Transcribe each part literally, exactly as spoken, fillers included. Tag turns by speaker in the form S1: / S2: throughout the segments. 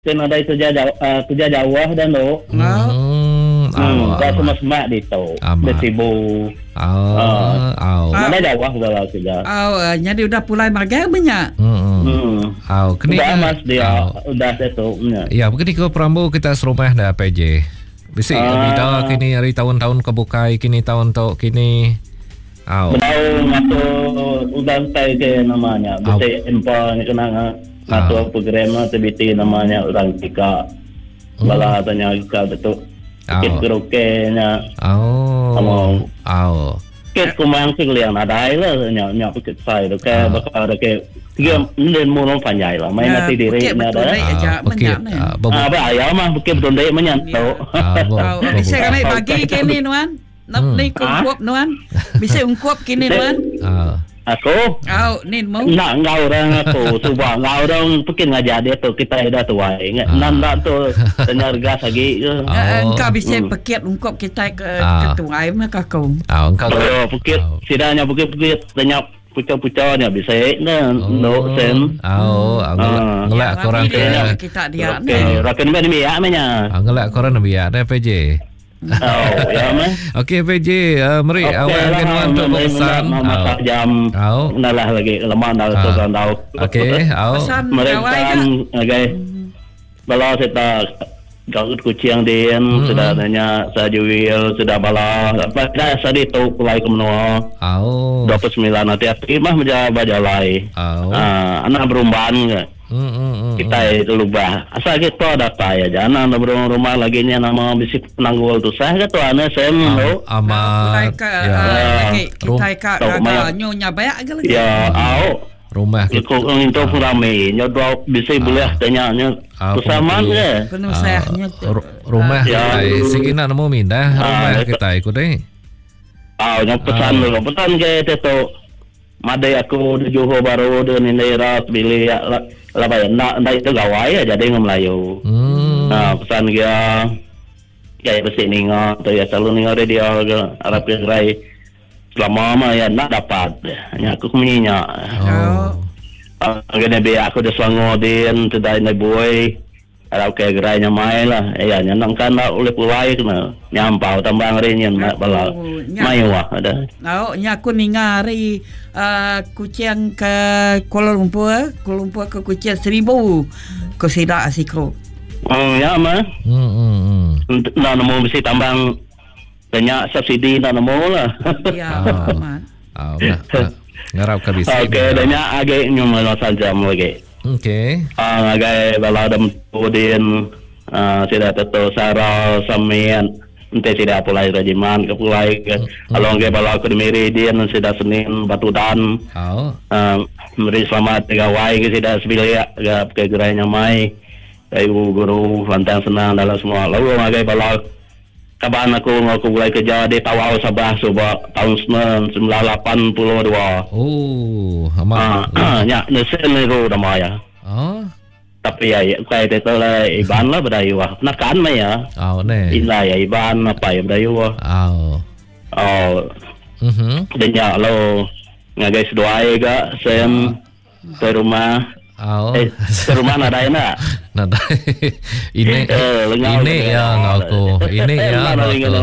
S1: kena ada kerja jauh, uh, kerja jauh dan tu.
S2: Hmm.
S1: Hmm, dah semua semak di tu. Bersibu.
S2: Oh, oh.
S1: Mana jauh kalau kerja.
S3: Oh, jadi udah pulai magang banyak.
S2: Hmm. Hmm. Oh, kini
S1: udah mas dia udah setu.
S2: Ya, begini ke Perambu kita serumah dah P J. Bisi bida kini hari tahun-tahun kebukai kini tahun tu kini. Oh.
S1: Baru masuk udah saya ke namanya. Bisi impor ni kena masuk program T B T namanya orang tiga. Bala tanya kita betul. Kit kerokenya.
S2: Oh.
S1: Among.
S2: Oh.
S1: Kit kumang sih liang ada lah nyak nyak kit saya tu ke bakal ada ke tiga mungkin murung panjang lah. Main nanti diri ni ada.
S3: Bukit.
S1: Ah, apa ayam mah bukit betul dek menyanto.
S3: Oh, bisa kami bagi kini nuan. Nap ni kukup nuan. Bisa ungkup kini nuan.
S1: Aku?
S3: Oh, nin mau?
S1: Nak ngau orang aku, cuba ngau orang bikin ngajar dia tu kita dah tua. Nanda tu tenaga lagi.
S3: Engkau bisa paket ungkup kita ke ketua mah kau.
S2: Ah, engkau.
S1: Oh, bukit sidanya bukit-bukit tanya pucau-pucaunya bisa nah no sen.
S2: Oh, ngelak korang ke
S3: kita dia.
S1: Okey, rakan mana biak manya?
S2: Ngelak korang biak dah P J.
S1: Oh, ya mah.
S2: Okey P J, uh, mari okay, awak akan untuk pesan.
S1: Masa jam.
S2: Oh.
S1: Nalah lagi lemah dah tu kan tahu.
S2: Okey, oh.
S1: Mereka okey. Bala kita gaut kucing dia sudah nanya saya jual sudah bala. Pada sadi tu mulai ke menua.
S2: Oh.
S1: dua puluh sembilan nanti mah menjadi bajalai.
S2: Oh.
S1: Ah, anak berumban ke.
S2: Hmm, hmm, hmm,
S1: kita itu lubah asal kita data ya jangan ada rumah lagi ni nama bisi penanggul tu saya tu ana saya mau
S2: ama
S3: kita ka gagal nyonya banyak ke lagi
S1: ya au
S2: rumah
S1: kita untuk ramai nyodo bisi boleh tanya kesamaan ke
S3: penuh sayangnya
S2: rumah kita sikina nemu mindah rumah kita ikut deh
S1: au yang pesan dulu pesan ke itu madai aku di Johor baru di daerah pilih lah bayar nak nak itu gawai aja jadi ngam Melayu. Hmm. Nah pesan dia kayak bersih ninga tu ya selalu ninga dia ke Arab ke gerai selama mah ya nak dapat hanya aku menyinya. Oh. Agaknya biar aku dah selangodin tidak ini boy Arab ke gerai nyamai lah. Ya nyenang kan lah oleh pulai kena nyampau tambang ringan nak bala. Mayu lah ada.
S3: Oh, nyaku ningari uh, kucing ke Kuala Lumpur, Kuala Lumpur ke kucing seribu ke Sidak Asiko.
S1: Oh, ya mah.
S2: Hmm, hmm, hmm.
S1: Nak nemu mesti tambang banyak subsidi nak nemu lah.
S3: Ya, aman.
S2: Ah, ngarap ke bisa.
S1: Okey, banyak agak nyumal saja lagi.
S2: Okey.
S1: Ah, agak bala dam tudin ah tidak tahu sarau samian ente tidak pulai regiman ke pulai ke kalau ke bala ke meridian sudah Senin Batu Dan.
S2: Oh.
S1: Ah, meri selamat gawai ke tidak sebilia ke gerainya mai. Ibu guru lantang senang dalam semua. Lalu agak bala kaban aku aku mulai kerja di Tawau Sabah sebab tahun sembilan belas lapan puluh dua.
S2: Oh, amat.
S1: Ah, ya, nesen itu nama ya.
S2: Oh.
S1: Tapi ya, kayak itu lah iban lah berdayu wah. Nak kan mah ya.
S2: Oh, ne.
S1: Inilah ya iban apa ya berdayu wah.
S2: Oh.
S1: Oh.
S2: Mhm.
S1: Dan ya lo ngagai sedua ga sem ke rumah.
S2: Oh.
S1: Eh, ke rumah nada nak.
S2: Nada. Ini ini ya ngaku. Ini ya ngaku.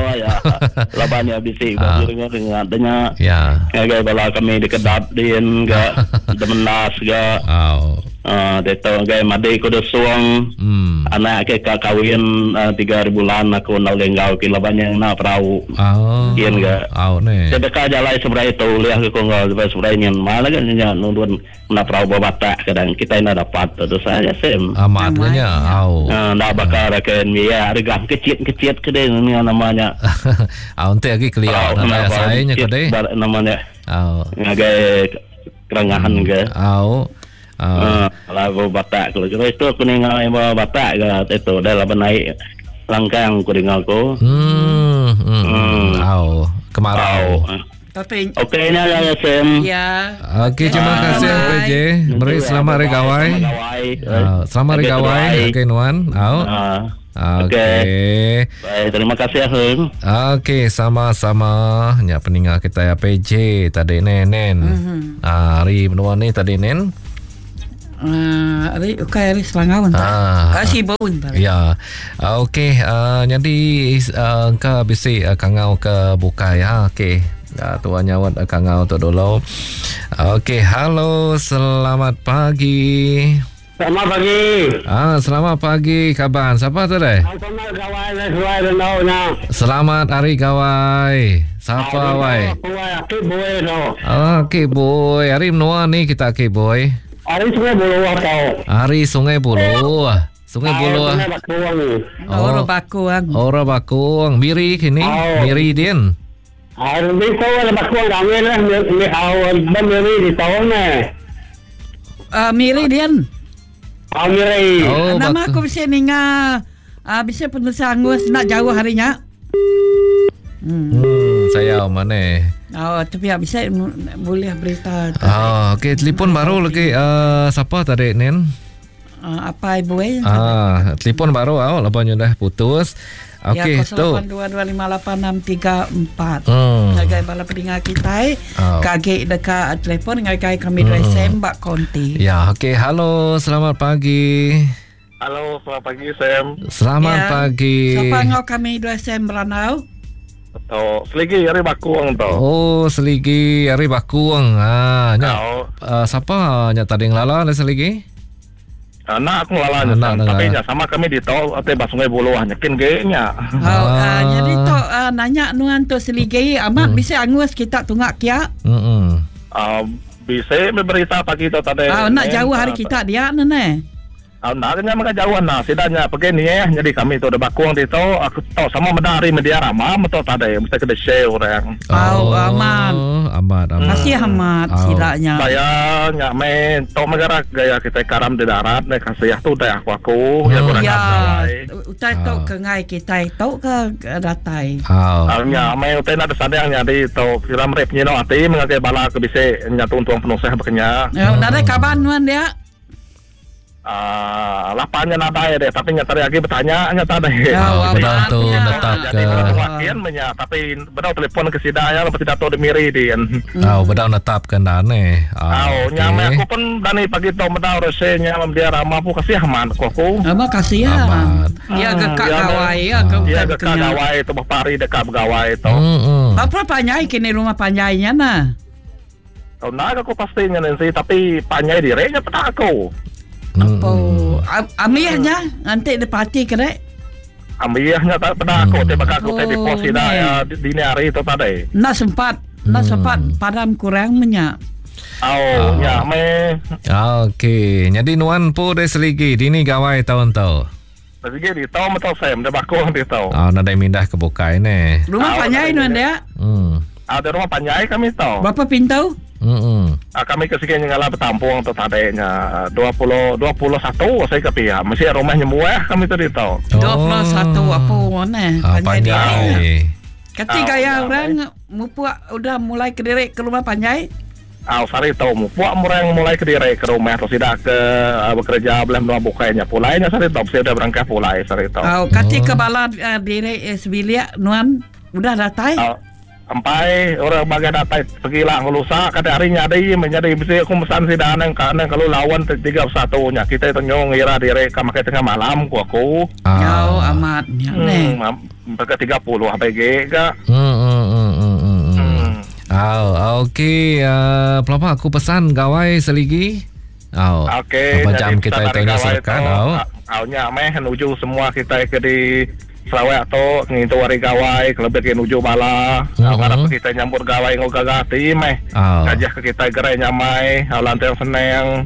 S1: Laban ya bisi bagi dengan dengan.
S2: Ya.
S1: Ngagai bala kami di Kedat din ga Demenas ga.
S2: Oh.
S1: Ah, deto gay madai ko do suang anak ke kawin tiga bulan aku nau lenggau ki laban yang na prau.
S2: Oh.
S1: Kian ga.
S2: Oh ne.
S1: Jadi ka jalai seberai tu liah ke kongol seberai nyen malah kan nya nundun na prau babata kadang kita ina dapat tu saya sem.
S2: Amatnya. Oh.
S1: Ah, nak bakar ke ya harga kecil-kecil ke dia namanya.
S2: Ah, untuk lagi clear nama saya nya ke deh.
S1: Namanya.
S2: Oh.
S1: Ngagai kerangahan ke.
S2: Oh.
S1: Ah, lagu Batak kalau itu aku nengok yang bawa Batak ke itu dah lah naik langkang aku dengar aku.
S2: Hmm, hmm, oh, kemarau.
S3: Tapi
S1: okey ni ada sem.
S3: Ya.
S2: Okey, terima kasih P J. Beri selamat hari gawai. Selamat hari gawai. Okey Nuan. Oh. Okey.
S1: Baik, terima kasih Ahun.
S2: Okey, sama-sama. Nya peninggal kita ya P J tadi nenen. Ah, hari menua ni tadi nen.
S3: Uh, hari ukai hari Selangor tak? Ah, si bun tak?
S2: Ya, uh, okey. Uh, jadi uh, ka bisi uh, kangau ke buka ya, okey. Uh, tuan nyawat uh, kangau tu dulu. Uh, okey, halo, selamat pagi.
S1: Selamat pagi.
S2: Ah, selamat pagi. Kaban, siapa tu deh?
S1: Selamat gawai sesuai dengan
S2: Selamat hari gawai. Siapa wai?
S1: Okey boy no.
S2: Ah, okey boy. Hari menua ni kita okey boy.
S1: Hari Sungai Buloh tau.
S2: Hari Sungai Buloh. Sungai Buloh.
S3: Orang Bakuang.
S2: Orang Bakuang. Miri kini.
S1: Oh.
S2: Miri din.
S1: Hari ni tahu ada Bakuang kami lah. Ni awal Miri di tahun ni.
S3: Ah, Miri din.
S1: Ah, Miri.
S2: Oh,
S3: Nama
S2: Bak-
S3: aku bisa ninga. Ah, bisa penulis angus nak jauh harinya. Hmm.
S2: Hmm, saya mana?
S3: Oh, tapi tak bisa boleh berita.
S2: Ah, okey, telefon baru lagi. Uh, siapa tadi Nen?
S3: Uh, apa ibu eh?
S2: Ah, telefon baru awak lepas dah putus. Okey,
S3: ya,
S2: tu.
S3: kosong lapan dua dua lima lapan enam tiga empat.
S2: Hmm.
S3: Ngagai bala pendengar kita eh.
S2: Oh.
S3: Kage dekat telefon ngagai kami dua
S2: Hmm.
S3: Sam Mbak Konti.
S2: Ya, okey. Halo, selamat pagi.
S1: Halo, selamat pagi Sam.
S2: Selamat
S3: Ya.
S2: pagi.
S3: Siapa ngau kami dua Sam Beranau?
S1: Oh, selagi hari Bakuang tau.
S2: Oh, seligi hari Bakuang. Ah, nya.
S1: Oh.
S2: Uh, siapa nya tadi ngelala ada seligi?
S1: Anak aku lalanya,
S2: Anak
S1: tapi
S2: ngelala.
S1: nya sama kami di tol atau Bas Sungai Buloh nyakin ge nya.
S3: Oh, ah. uh, jadi tu uh, nanya nuan tu seligi amat hmm. bisa angus kita tunggak kia.
S2: Hmm.
S1: Uh, bisa berita pagi tu tadi.
S3: Ah, uh, nak jauh hari kita dia nene.
S1: Ah, nak kena makan jauhan nah, sidanya begini ya. Jadi kami tu ada Bakuang di tu, aku tahu sama medari media ramah betul tadi, mesti kena share orang.
S3: Oh, aman.
S2: Amat, amat.
S3: Kasih amat
S2: Oh.
S3: silanya.
S1: Saya nyak main tahu negara gaya kita karam di darat, nih kasih tu dah aku aku.
S2: Hmm.
S1: Ya, kurang
S3: Ya,
S1: kasih.
S3: utai tu
S2: Oh.
S3: ke ngai kita tu ke datai.
S2: Oh.
S1: Ah, nyak main utai nak sadar yang jadi tahu kira mereka ni no hati mengakai bala ke bisa nyatu tuang penuh saya berkenya.
S3: Ya, nare kaban nuan dia.
S1: Ah, lapannya nada ya deh, tapi nyata lagi bertanya nyata deh.
S3: Ya,
S2: Oh, betul
S3: amat,
S2: tu
S3: ya.
S2: netap
S1: Jadi
S2: ke.
S1: kalau wakian menya, tapi benar telepon ke sidanya, lepas tidak tahu dimiri dia.
S2: Oh, bedau netap ke dane.
S1: Oh, nyame aku pun dani pagi tu medau resenya dia ramah aku kasih aman aku aku.
S3: Ama kasih ya.
S2: Amat.
S3: Ya
S1: Hmm,
S3: gekak
S1: ya,
S3: gawai ya.
S2: Ah.
S1: Dia
S3: Gekak
S1: dekat gawai tu berpari dekat gawai tu.
S2: Hmm, hmm.
S3: Apa panjai kini rumah panjainya nah.
S1: Oh, nak aku pastinya nanti, tapi panjai direnya pada aku.
S2: Hmm,
S3: Oh, amiyahnya nanti depati kere.
S1: Ambilnya tak pada aku, tiba aku tadi
S3: Oh,
S1: deposit dah
S3: ni.
S1: ya dini hari itu tadi.
S3: Nak sempat, nak
S2: Hmm.
S3: sempat padam kurang menya.
S1: Oh,
S2: Oh.
S1: ya me.
S2: Okey, jadi nuan pu de seligi dini gawai tahun tu.
S1: Tapi dia tahu betul saya, dia bakul dia tahu.
S2: Ah, nadai mindah ke bukai ni.
S3: Rumah
S1: Ah,
S3: panjai
S1: betul,
S3: nuan
S1: betul.
S3: dia.
S2: Hmm.
S1: Ada rumah panjai kami tahu.
S3: Berapa pintu?
S2: Hmm. hmm.
S1: Ah, kami kesekian yang ngalah bertampung atau tadanya dua puluh dua puluh satu saya ke pihak. Mesti rumahnya muah kami tadi tahu.
S3: Dua puluh satu apa mana?
S2: Ah,
S3: Panjai dia.
S2: panjai.
S3: Ketika
S1: Ah,
S3: ya
S1: panjai.
S3: orang mupuak udah mulai kedirik ke rumah panjai.
S1: Ah, sari tahu mu. Puak murang mulai ke diri ke rumah atau tidak ke uh, bekerja belah menua bukanya pulainya sari tahu. Saya sudah berangkat pulai sari tahu.
S3: Oh, ketika bala uh, diri uh, sebilia nuan udah datai.
S1: Ah, sampai orang bagai datai pergilah ngelusak kata harinya ada menjadi bisa aku mesan si danang karena kalau lawan tiga satu nya kita itu nyong ngira diri kamakai tengah malam ku aku.
S3: Ya amat ya ne.
S1: Hmm, berke tiga puluh H P G ke.
S2: Hmm. Hmm. Hmm. Hmm. hmm.
S1: Hmm.
S2: Oh, okey. Uh, pelapa aku pesan gawai seligi. Oh.
S1: Okey.
S2: Apa jam kita itu serkan? Oh.
S1: Awalnya meh menuju semua kita ke di Sarawak tu ngintu hari gawai kelebih ke nuju bala.
S2: Mhm.
S1: Awak apa kita nyambut gawai ngogagati meh.
S2: Oh.
S1: Kajah ke kita gerai nyamai, aw lantang seneng.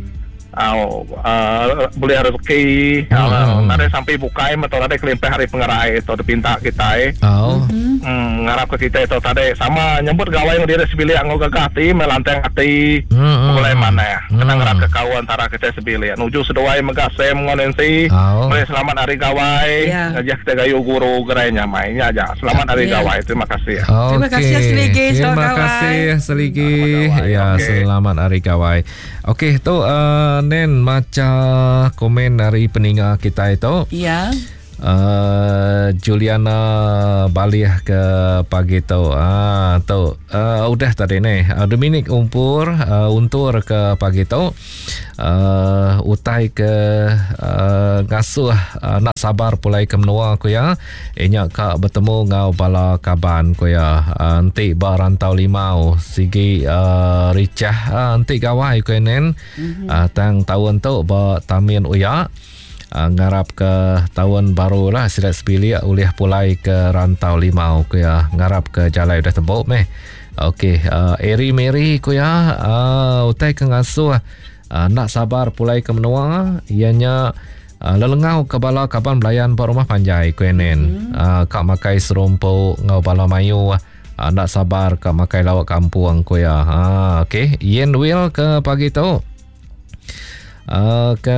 S1: Aw uh, boleh rezeki. Aw
S2: Mhm.
S1: nade sampai bukai atau nade kelimpah hari pengerai itu dipinta kita.
S2: Oh.
S1: Hmm, ngarap ke kita itu tadi sama nyambut gawai yang diri sebili yang ngogagati melantang hati.
S2: Hmm.
S1: Mulai mana ya? Kena
S2: Hmm.
S1: ngarap ke kau antara kita sebilian. Nuju seduai megasem ngonensi.
S2: Oh.
S1: Mulai selamat hari gawai.
S3: Ya.
S1: Ngajak kita gayu guru gerai nyamainya aja. Selamat hari
S3: Ya.
S1: gawai. Terima kasih ya.
S3: Terima
S2: Okey.
S3: kasih, Seligi.
S2: Terima
S3: Selamat
S2: kasih Seligi.
S1: Selamat gawai.
S2: Ya,
S1: Okey.
S2: selamat hari gawai. Okey, tu uh, Nen macam komen dari peninggal kita itu.
S3: Ya.
S2: Uh, Juliana balik ke pagi tu. Ah, tu. Uh, udah tadi ni. Uh, Dominic umpur uh, untur ke pagi tu. Uh, utai ke uh, ngasuh uh, nak sabar pulai ke menua ku ya. Inya kak bertemu ngau bala kaban ku ya. Uh, nanti ba rantau limau sigi uh, ricah uh, nanti gawai ku nen. Mm-hmm. Uh, tang tahun tu ba tamin uya. Uh, ngarap ke tahun baru lah silat sebilik ulih pulai ke rantau limau ku ya, ngarap ke jalan udah tebuk meh. Okey, uh, Eri Mary ku ya, uh, utai ke ngasuh uh, nak sabar pulai ke menua ianya uh, lelengau ke bala kaban belayan pak rumah panjai ku enen. Hmm. Uh, kak makai serumpu ngau bala mayu uh, nak sabar kak makai lawak kampung ku ya. Uh, okey, Yen Will ke pagi tu. Uh, ke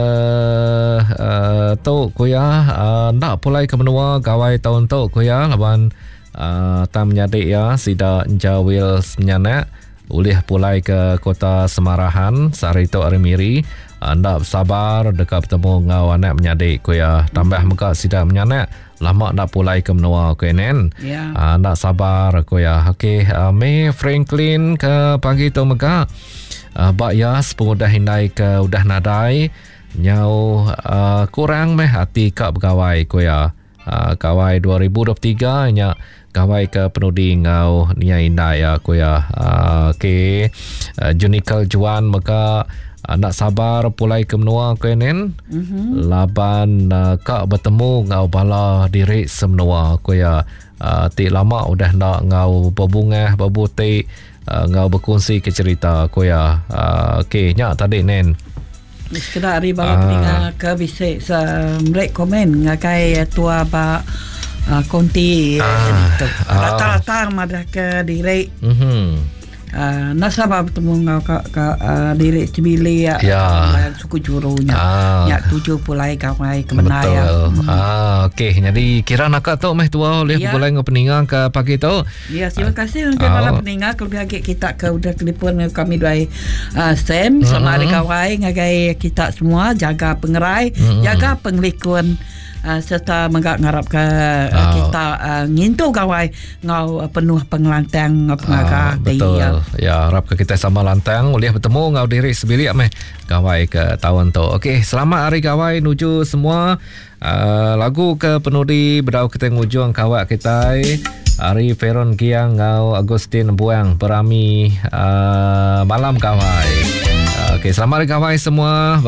S2: uh, tu kuya uh, nak pulai ke menua gawai tahun tu kuya laban uh, tam menyadik ya sida jawil menyana ulih pulai ke kota Semarahan sari tu arimiri uh, nak sabar dekat bertemu ngau anak menyadik kuya tambah muka sida menyana lama nak pulai ke menua kuenen yeah. uh, nak sabar kuya. Okey, uh, May Franklin ke pagi tu muka Uh, bak yas pengudah hindai ke udah nadai nyau uh, kurang meh hati kak bergawai ko ya. Uh, kawai dua ribu dua puluh tiga nya kawai ke penudi ngau nia hindai ya ko ya. Uh, Okey, uh, Junikal Juan maka uh, nak sabar pulai ke menua ko enen. Mm-hmm. Laban uh, kak bertemu ngau bala diri semenua ko ya. Uh, ti lama udah nak ngau berbunga berbuti uh, ngau berkongsi ke cerita ko ya. Uh, Okey, nyak tadi nen.
S3: Sekedar hari bala peninga ke bisik sa merek komen ngakai tua ba uh, konti itu. Rata-rata madah ke diri. Mhm. Uh, nasabah bertemu ngau ka, ka uh, diri cibili ya, ya. Suku jurunya ah. Ya tujuh pulai kawai kemenaya.
S2: Betul. Hmm. Ah, okey, jadi kira nak tu meh tua oleh ya. Pulai ngau peninga ke pagi tu.
S3: Ya, terima kasih untuk ah. peninga kalau biar kita ke udah telefon kami dua uh, Sam uh-huh. Sama ada kawai ngagai kita semua jaga pengerai, uh-huh. jaga penglikuan. Uh, serta menggak ngarap ke uh, oh. kita uh, ngintu gawai ngau uh, penuh pengelantang pengaga
S2: uh, betul dia. Ya harap ke kita sama lantang boleh bertemu ngau diri sebilik meh gawai ke tahun tu. Okey, selamat hari gawai nuju semua. Uh, lagu ke penudi berdau kita ngujung kawak kita Ari Feron Kiang ngau Agustin Buang Perami uh, malam gawai. Uh, Okey, selamat hari gawai semua.